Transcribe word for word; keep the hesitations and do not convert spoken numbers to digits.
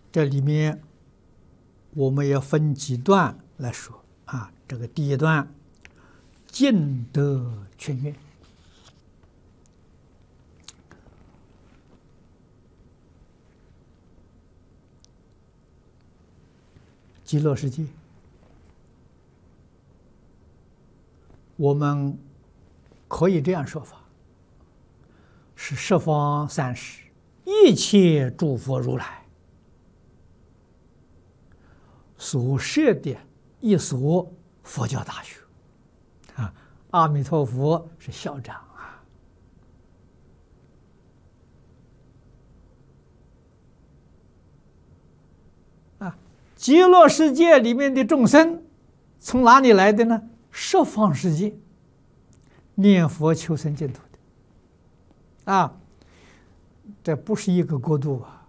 这里面我们要分几段来说啊。这个第一段，尽得全愿。极乐世界，我们可以这样说法：是十方三世一切诸佛如来所设的一所佛教大学啊。阿弥陀佛是校长啊。啊，极乐世界里面的众生从哪里来的呢？十方世界念佛求生净土的啊，这不是一个国度啊。